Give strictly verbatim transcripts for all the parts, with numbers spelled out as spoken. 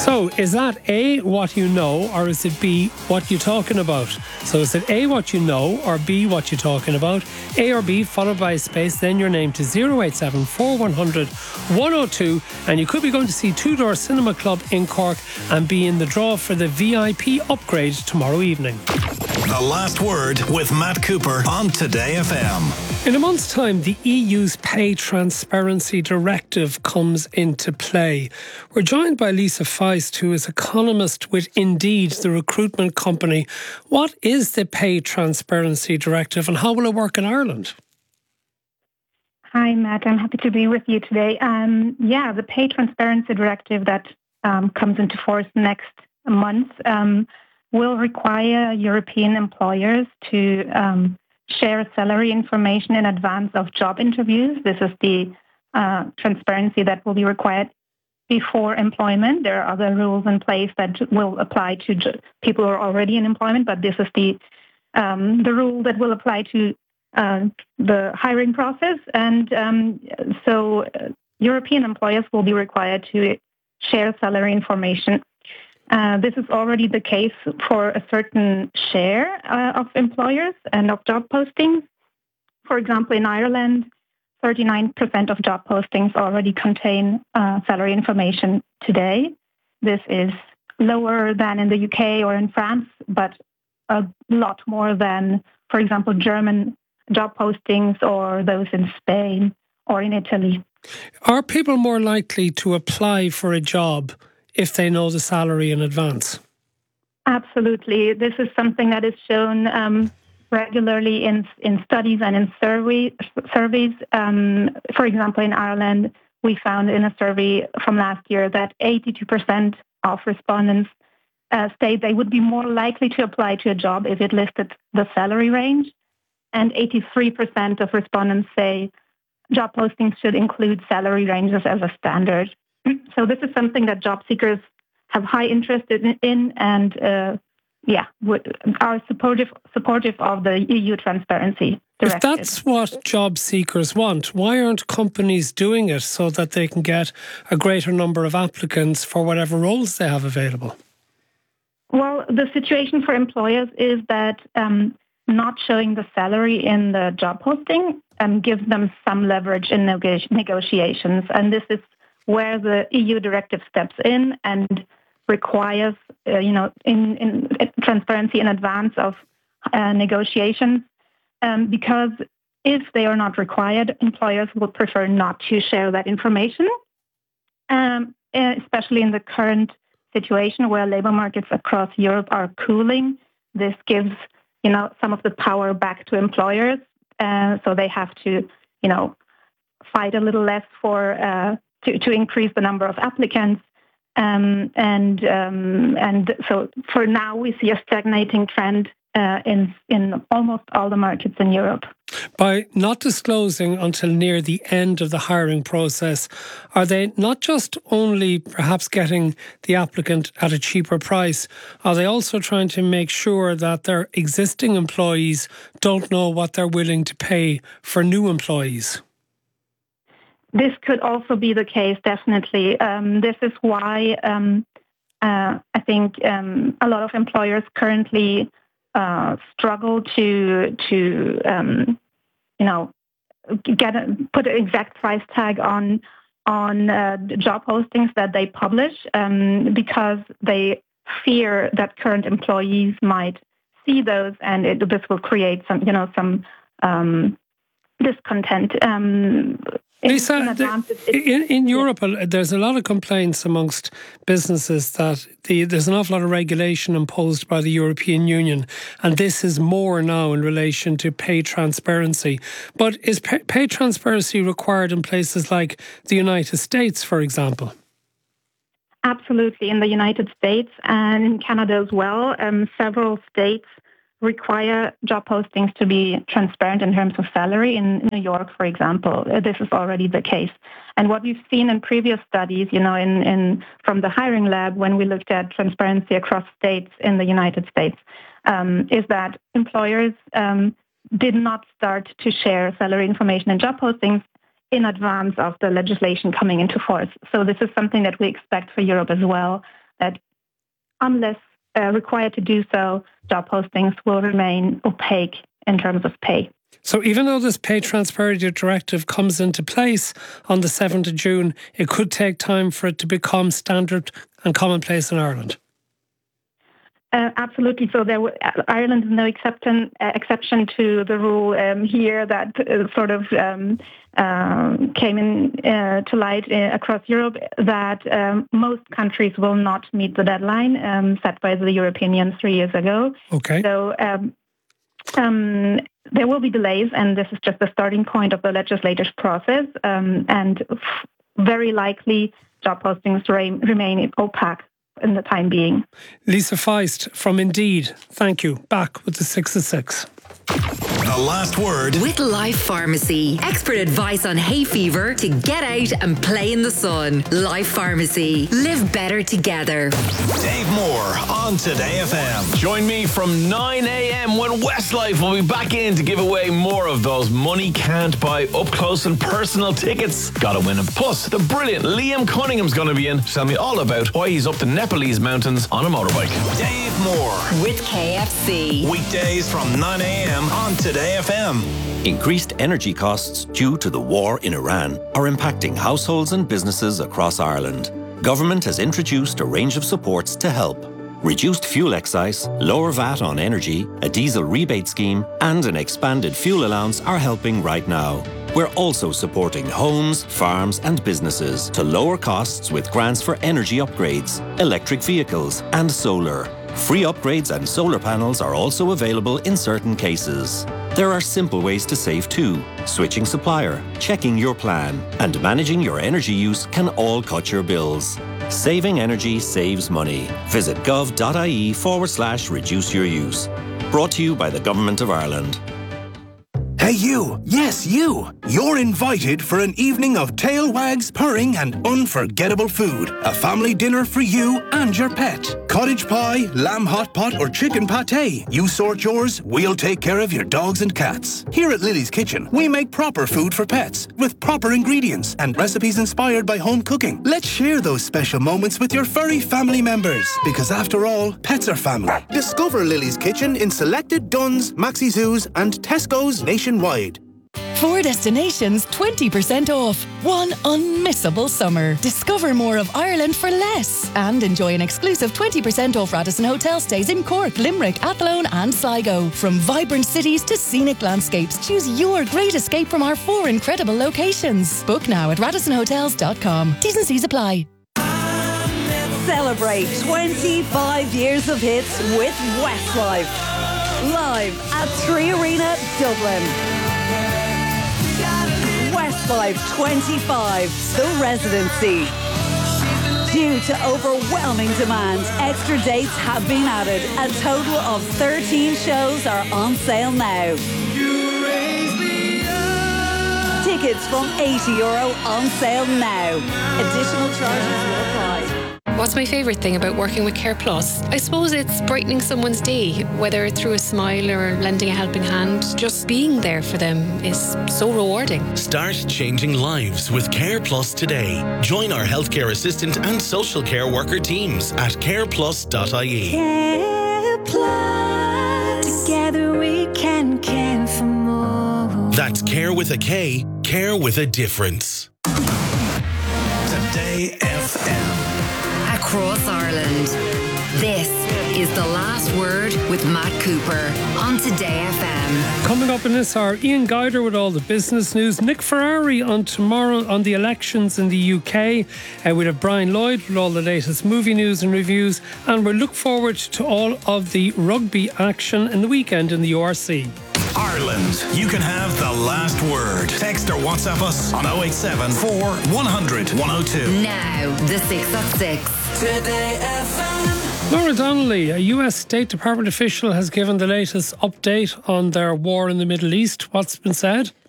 So, is that A, what you know, or is it B, what you talking about? So is it A, what you know, or B, what you talking about? A or B, followed by a space, then your name to zero eight seven four one zero zero one zero two, and you could be going to see Two Door Cinema Club in Cork and be in the draw for the V I P upgrade tomorrow evening. The Last Word with Matt Cooper on Today F M. In a month's time, the E U's Pay Transparency Directive comes into play. We're joined by Lisa Feist, who is economist with Indeed, the recruitment company. What is the Pay Transparency Directive and how will it work in Ireland? Hi, Matt. I'm happy to be with you today. Um, yeah, the Pay Transparency Directive that um, comes into force next month um, will require European employers to um, share salary information in advance of job interviews. This is the uh, transparency that will be required before employment. There are other rules in place that will apply to jo- people who are already in employment, but this is the um, the rule that will apply to uh, the hiring process. And um, so uh, European employers will be required to share salary information. Uh, this is already the case for a certain share uh, of employers and of job postings. For example, in Ireland, thirty-nine percent of job postings already contain uh, salary information today. This is lower than in the U K or in France, but a lot more than, for example, German job postings or those in Spain or in Italy. Are people more likely to apply for a job if they know the salary in advance? Absolutely. This is something that is shown um, regularly in in studies and in survey, surveys. Um, for example, in Ireland, we found in a survey from last year that eighty-two percent of respondents uh, state they would be more likely to apply to a job if it listed the salary range. And eighty-three percent of respondents say job postings should include salary ranges as a standard. So this is something that job seekers have high interest in, in and uh, yeah, would, are supportive supportive of the E U transparency directive. If that's what job seekers want, why aren't companies doing it so that they can get a greater number of applicants for whatever roles they have available? Well, the situation for employers is that um, not showing the salary in the job posting um, gives them some leverage in neg- negotiations, and this is where the E U directive steps in and requires, uh, you know, in, in transparency in advance of uh, negotiations. Um, because if they are not required, employers would prefer not to share that information, um, especially in the current situation where labor markets across Europe are cooling. This gives, you know, some of the power back to employers, uh, so they have to, you know, fight a little less for uh, to, to increase the number of applicants. Um, and um, and so for now, we see a stagnating trend uh, in in almost all the markets in Europe. By not disclosing until near the end of the hiring process, are they not just only perhaps getting the applicant at a cheaper price, are they also trying to make sure that their existing employees don't know what they're willing to pay for new employees? This could also be the case, definitely. Um, this is why um, uh, I think um, a lot of employers currently uh, struggle to to um, you know get a, put an exact price tag on on uh, job postings that they publish um, because they fear that current employees might see those, and it, this will create some you know some um, discontent. Um, Lisa, in, in, in Europe, there's a lot of complaints amongst businesses that the, there's an awful lot of regulation imposed by the European Union, and this is more now in relation to pay transparency. But is pay, pay transparency required in places like the United States, for example? Absolutely. In the United States and in Canada as well, um, several states require job postings to be transparent in terms of salary. In New York, for example, this is already the case. And what we've seen in previous studies, you know, in, in from the hiring lab, when we looked at transparency across states in the United States, um, is that employers um, did not start to share salary information in job postings in advance of the legislation coming into force. So this is something that we expect for Europe as well. that unless uh, required to do so, job postings will remain opaque in terms of pay. So even though this pay transparency directive comes into place on the seventh of June, it could take time for it to become standard and commonplace in Ireland. Uh, absolutely. So there, w- Ireland is no exception uh, exception to the rule um, here that uh, sort of um, um, came in uh, to light uh, across Europe. That um, most countries will not meet the deadline um, set by the European Union three years ago. Okay. So um, um, there will be delays, and this is just the starting point of the legislative process. Um, and f- very likely, job postings re- remain opaque in the time being. Lisa Feist from Indeed, thank you. Back with the six of six. The last word with Life Pharmacy. Expert advice on hay fever to get out and play in the sun. Life Pharmacy. Live better together. Dave Moore on Today F M. Join me from nine a.m. when Westlife will be back in to give away more of those money can't buy up close and personal tickets. Gotta win them. Plus, the brilliant Liam Cunningham's going to be in to tell me all about why he's up the Nepalese mountains on a motorbike. Dave Moore with K F C. Weekdays from nine a.m. on Today F M. Increased energy costs due to the war in Iran are impacting households and businesses across Ireland. Government has introduced a range of supports to help. Reduced fuel excise, lower V A T on energy, a diesel rebate scheme, and an expanded fuel allowance are helping right now. We're also supporting homes, farms, and businesses to lower costs with grants for energy upgrades, electric vehicles, and solar. Free upgrades and solar panels are also available in certain cases. There are simple ways to save too. Switching supplier, checking your plan, and managing your energy use can all cut your bills. Saving energy saves money. Visit gov.ie forward slash reduce your use. Brought to you by the Government of Ireland. Hey you, yes you, you're invited for an evening of tail wags, purring and unforgettable food. A family dinner for you and your pet. Cottage pie, lamb hot pot or chicken pate. You sort yours, we'll take care of your dogs and cats. Here at Lily's Kitchen, we make proper food for pets with proper ingredients and recipes inspired by home cooking. Let's share those special moments with your furry family members because after all, pets are family. Discover Lily's Kitchen in selected Dunnes, Maxi Zoos and Tesco's nationwide. Four destinations, twenty percent off. One unmissable summer. Discover more of Ireland for less. And enjoy an exclusive twenty percent off Radisson Hotel stays in Cork, Limerick, Athlone and Sligo. From vibrant cities to scenic landscapes, choose your great escape from our four incredible locations. Book now at radisson hotels dot com. T's and C's apply. Celebrate twenty-five years of hits with Westlife. Live at Three Arena, Dublin. Westlife twenty-five, The Residency. Due to overwhelming demand, extra dates have been added. A total of thirteen shows are on sale now. Tickets from eighty euro on sale now. Additional charges will apply. What's my favourite thing about working with Care Plus? I suppose it's brightening someone's day, whether through a smile or lending a helping hand. Just being there for them is so rewarding. Start changing lives with Care Plus today. Join our healthcare assistant and social care worker teams at care plus dot I E. Care Plus. Together we can care for more. That's care with a K, care with a difference. Today F M. Across Ireland. This is The Last Word with Matt Cooper on Today F M. Coming up in this hour, Ian Guider with all the business news. Nick Ferrari on tomorrow on the elections in the U K. Uh, we'll have Brian Lloyd with all the latest movie news and reviews. And we'll look forward to all of the rugby action in the weekend in the U R C. Ireland, you can have the last word. Text or WhatsApp us on oh eight seven, four, one hundred, one oh two. Now, the six at six. Today F M. Laura Donnelly, a U S State Department official, has given the latest update on their war in the Middle East. What's been said?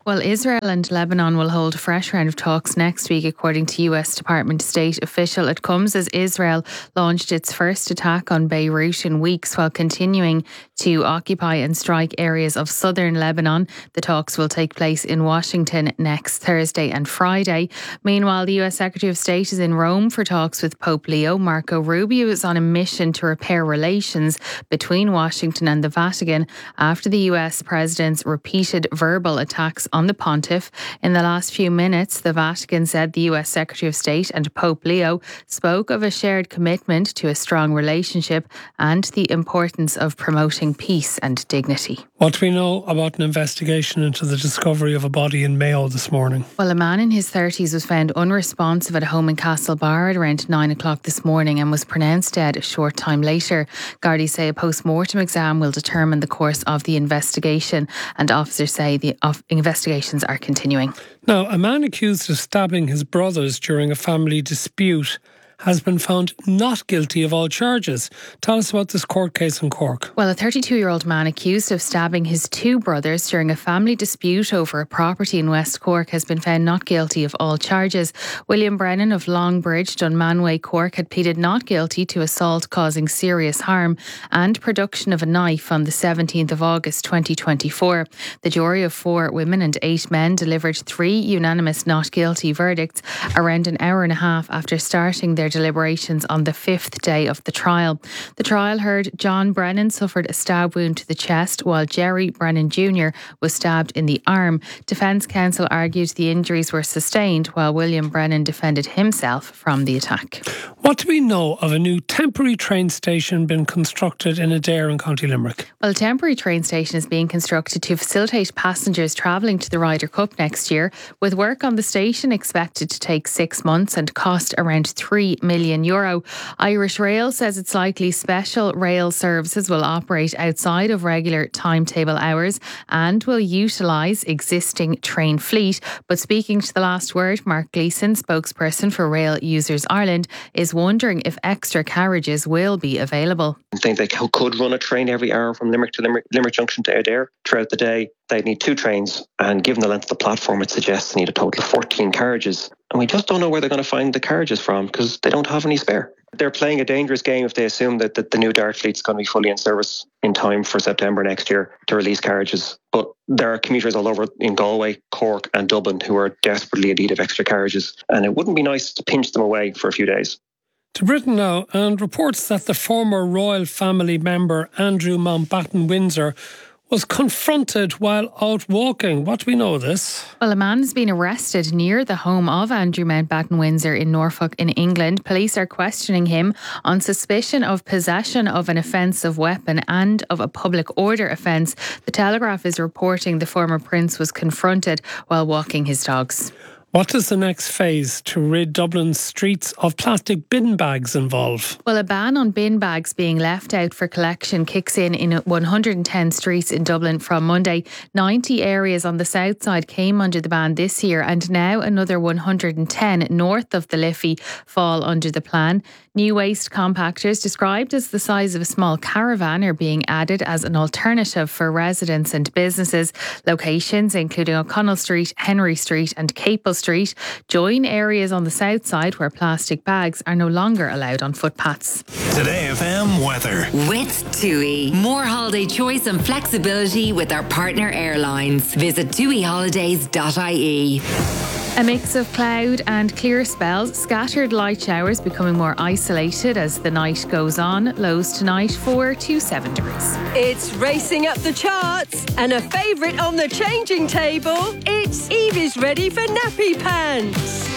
Well, Israel and Lebanon will hold a fresh round of talks next week, according to U S Department of State official. It comes as Israel launched its first attack on Beirut in weeks while continuing to occupy and strike areas of southern Lebanon. The talks will take place in Washington next Thursday and Friday. Meanwhile, the U S Secretary of State is in Rome for talks with Pope Leo. Marco Rubio is on a mission to repair relations between Washington and the Vatican after the U S president's repeated verbal attacks on the pontiff. In the last few minutes, the Vatican said the U S Secretary of State and Pope Leo spoke of a shared commitment to a strong relationship and the importance of promoting peace and dignity. What do we know about an investigation into the discovery of a body in Mayo this morning? Well, a man in his thirties was found unresponsive at a home in Castlebar at around nine o'clock this morning and was pronounced dead a short time later. Gardaí say a post-mortem exam will determine the course of the investigation, and officers say the investigations are continuing. Now, a man accused of stabbing his brothers during a family dispute has been found not guilty of all charges. Tell us about this court case in Cork. Well, a thirty-two-year-old man accused of stabbing his two brothers during a family dispute over a property in West Cork has been found not guilty of all charges. William Brennan of Longbridge, Dunmanway, Cork, had pleaded not guilty to assault causing serious harm and production of a knife on the seventeenth of August twenty twenty-four. The jury of four women and eight men delivered three unanimous not guilty verdicts around an hour and a half after starting their deliberations on the fifth day of the trial. The trial heard John Brennan suffered a stab wound to the chest while Jerry Brennan Junior was stabbed in the arm. Defence counsel argued the injuries were sustained while William Brennan defended himself from the attack. What do we know of a new temporary train station being constructed in Adair in County Limerick? Well, a temporary train station is being constructed to facilitate passengers travelling to the Ryder Cup next year, with work on the station expected to take six months and cost around three million euro. Irish Rail says it's likely special rail services will operate outside of regular timetable hours and will utilise existing train fleet. But speaking to The Last Word, Mark Gleeson, spokesperson for Rail Users Ireland, is wondering if extra carriages will be available. I think they could run a train every hour from Limerick to Limerick, Limerick Junction to Adair throughout the day. They'd need two trains, and given the length of the platform, it suggests they need a total of fourteen carriages. And we just don't know where they're going to find the carriages from because they don't have any spare. They're playing a dangerous game if they assume that, that the new Dart fleet's going to be fully in service in time for September next year to release carriages. But there are commuters all over in Galway, Cork and Dublin who are desperately in need of extra carriages. And it wouldn't be nice to pinch them away for a few days. To Britain now, and reports that the former royal family member Andrew Mountbatten Windsor was confronted while out walking. What do we know of this? Well, a man has been arrested near the home of Andrew Mountbatten Windsor in Norfolk in England. Police are questioning him on suspicion of possession of an offensive weapon and of a public order offence. The Telegraph is reporting the former prince was confronted while walking his dogs. What does the next phase to rid Dublin's streets of plastic bin bags involve? Well, a ban on bin bags being left out for collection kicks in in one hundred ten streets in Dublin from Monday. ninety areas on the south side came under the ban this year, and now another one hundred ten north of the Liffey fall under the plan. New waste compactors, described as the size of a small caravan, are being added as an alternative for residents and businesses. Locations including O'Connell Street, Henry Street and Capel Street join areas on the south side where plastic bags are no longer allowed on footpaths. Today F M weather. With TUI. More holiday choice and flexibility with our partner airlines. Visit tui holidays dot I E. A mix of cloud and clear spells, scattered light showers becoming more isolated as the night goes on. Lows tonight four to seven degrees. It's racing up the charts and a favourite on the changing table. It's Evie's ready for nappy pants.